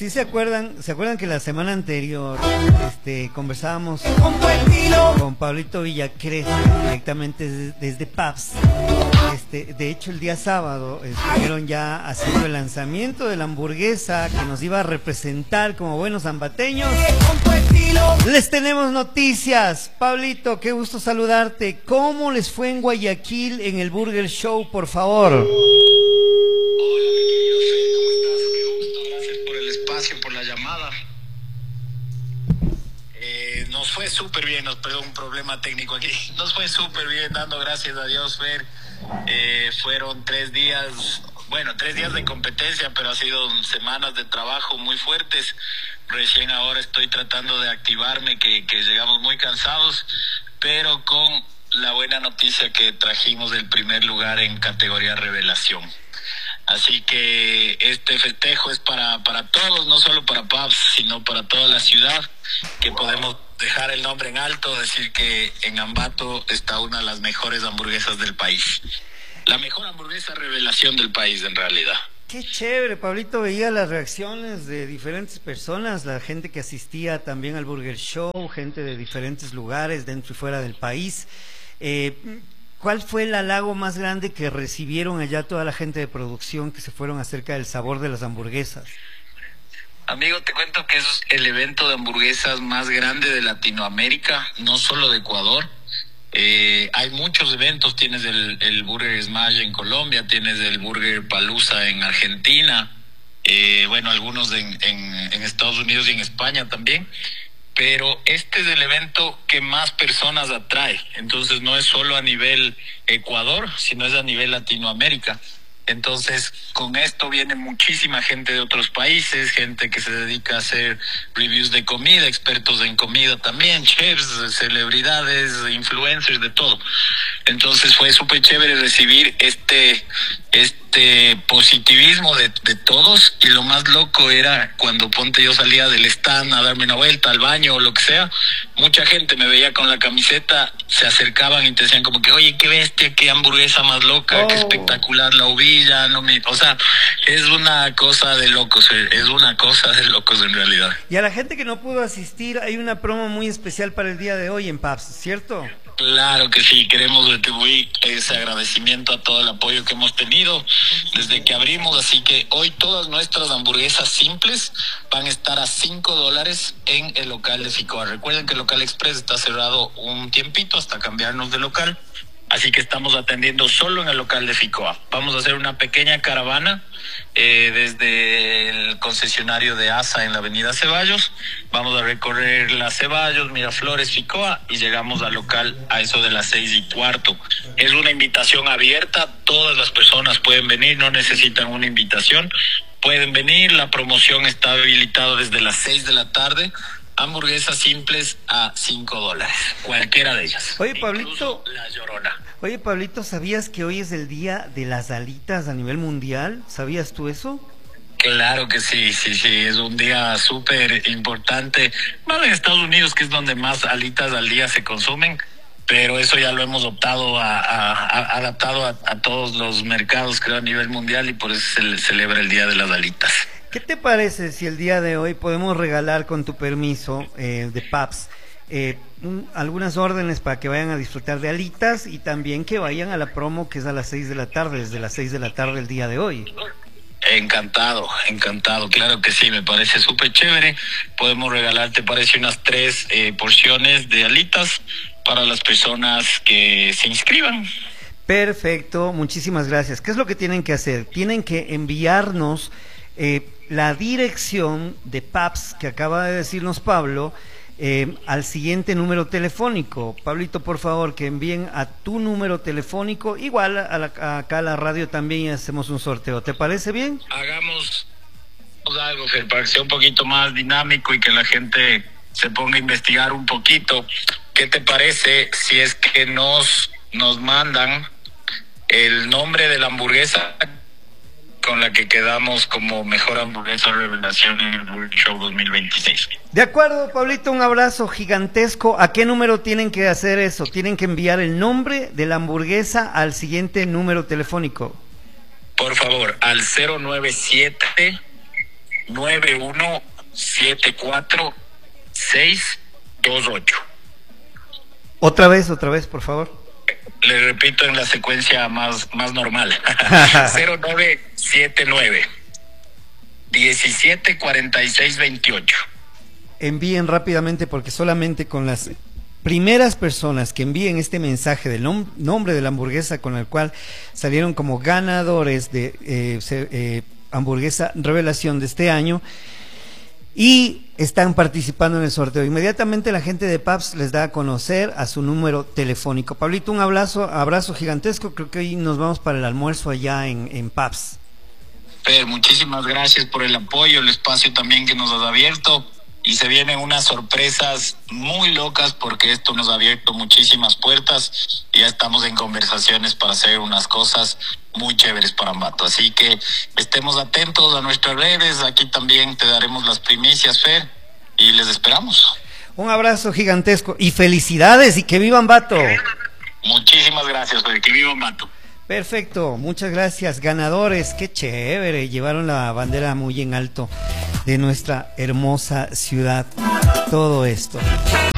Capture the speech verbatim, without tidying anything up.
sí se acuerdan, se acuerdan que la semana anterior este, conversábamos con Pablito Villacrés directamente desde, desde Pabst. Este, de hecho el día sábado estuvieron ya haciendo el lanzamiento de la hamburguesa que nos iba a representar como buenos ambateños. Les tenemos noticias. Pablito, qué gusto saludarte. ¿Cómo les fue en Guayaquil en el Burger Show, por favor? Hola, mi querido Fede, ¿cómo estás? Qué gusto, gracias por el espacio, por la llamada. Eh, nos fue súper bien, nos pegó un problema técnico aquí. Nos fue súper bien, dando gracias a Dios, Fer. Eh, fueron tres días, bueno, tres días de competencia, pero ha sido semanas de trabajo muy fuertes. Recién ahora estoy tratando de activarme, que, que llegamos muy cansados, pero con la buena noticia que trajimos el primer lugar en categoría revelación. Así que este festejo es para, para todos, no solo para Pabst, sino para toda la ciudad, que podemos dejar el nombre en alto, decir que en Ambato está una de las mejores hamburguesas del país. La mejor hamburguesa revelación del país, en realidad. Qué chévere, Pablito, veía las reacciones de diferentes personas, la gente que asistía también al Burger Show, gente de diferentes lugares dentro y fuera del país. Eh, ¿Cuál fue el halago más grande que recibieron allá toda la gente de producción que se fueron acerca del sabor de las hamburguesas? Amigo, te cuento que es el evento de hamburguesas más grande de Latinoamérica, no solo de Ecuador. Eh, hay muchos eventos, tienes el, el Burger Smash en Colombia, tienes el Burger Palooza en Argentina, eh, bueno, algunos en, en, en Estados Unidos y en España también, pero este es el evento que más personas atrae, entonces no es solo a nivel Ecuador, sino es a nivel Latinoamérica. Entonces, con esto viene muchísima gente de otros países, gente que se dedica a hacer reviews de comida, expertos en comida también, chefs, celebridades, influencers, de todo. Entonces fue súper chévere recibir este este positivismo de, de todos, y lo más loco era cuando, ponte, yo salía del stand a darme una vuelta al baño o lo que sea, mucha gente me veía con la camiseta, se acercaban y te decían como que, oye, qué bestia, qué hamburguesa más loca, oh, qué espectacular la uvilla, no me... o sea, es una cosa de locos, es una cosa de locos en realidad. Y a la gente que no pudo asistir, hay una promo muy especial para el día de hoy en Pabst, ¿cierto? Claro que sí, queremos retribuir ese agradecimiento a todo el apoyo que hemos tenido desde que abrimos, así que hoy todas nuestras hamburguesas simples van a estar a cinco dólares en el local de Ficoa. Recuerden que el local Express está cerrado un tiempito hasta cambiarnos de local, así que estamos atendiendo solo en el local de Ficoa. Vamos a hacer una pequeña caravana eh, desde el concesionario de ASA en la avenida Ceballos. Vamos a recorrer la Ceballos, Miraflores, Ficoa, y llegamos al local a eso de las seis y cuarto. Es una invitación abierta, todas las personas pueden venir, no necesitan una invitación, pueden venir. La promoción está habilitada desde las seis de la tarde. Hamburguesas simples a cinco dólares, cualquiera de ellas. Oye, Pablito, la Llorona. Oye, Pablito, ¿sabías que hoy es el día de las alitas a nivel mundial? ¿Sabías tú eso? Claro que sí, sí, sí, es un día súper importante. Bueno, en Estados Unidos, que es donde más alitas al día se consumen, pero eso ya lo hemos optado a, a, a adaptado a, a todos los mercados, creo, a nivel mundial, y por eso se celebra el Día de las Alitas. ¿Qué te parece si el día de hoy podemos regalar, con tu permiso, eh, de Pabst, eh, un, algunas órdenes para que vayan a disfrutar de alitas, y también que vayan a la promo que es a las seis de la tarde, desde las seis de la tarde el día de hoy? Encantado, encantado, claro que sí, me parece súper chévere. Podemos regalar, te parece, unas tres eh, porciones de alitas para las personas que se inscriban. Perfecto, muchísimas gracias. ¿Qué es lo que tienen que hacer? Tienen que enviarnos eh, la dirección de Pabst que acaba de decirnos Pablo, eh, al siguiente número telefónico. Pablito, por favor, que envíen a tu número telefónico, igual a la, a acá a la radio también, y hacemos un sorteo. ¿Te parece bien? Hagamos algo, Fer, para que sea un poquito más dinámico y que la gente se ponga a investigar un poquito. ¿Qué te parece si es que nos, nos mandan el nombre de la hamburguesa con la que quedamos como mejor hamburguesa revelación en el Burger Show dos mil veintiséis? De acuerdo, Pablito, un abrazo gigantesco. ¿A qué número tienen que hacer eso? Tienen que enviar el nombre de la hamburguesa al siguiente número telefónico. Por favor, al cero nueve siete, nueve uno siete cuatro seis dos ocho. Otra vez, otra vez, por favor. Le repito en la secuencia más, más normal. cero nueve siete nueve diecisiete cuarenta y seis veintiocho. Envíen rápidamente, porque solamente con las primeras personas que envíen este mensaje del nom nombre de la hamburguesa con el cual salieron como ganadores de eh, eh, hamburguesa revelación de este año y están participando en el sorteo, inmediatamente la gente de Pabst les da a conocer a su número telefónico. Pablito, un abrazo, abrazo gigantesco. Creo que hoy nos vamos para el almuerzo allá en, en Pabst. Fer, muchísimas gracias por el apoyo, el espacio también que nos has abierto, y se vienen unas sorpresas muy locas porque esto nos ha abierto muchísimas puertas y ya estamos en conversaciones para hacer unas cosas muy chéveres para Ambato. Así que estemos atentos a nuestras redes, aquí también te daremos las primicias, Fer, y les esperamos. Un abrazo gigantesco y felicidades y que viva Ambato. Muchísimas gracias, Fer, que viva Ambato. Perfecto, muchas gracias, ganadores, qué chévere, llevaron la bandera muy en alto de nuestra hermosa ciudad, todo esto.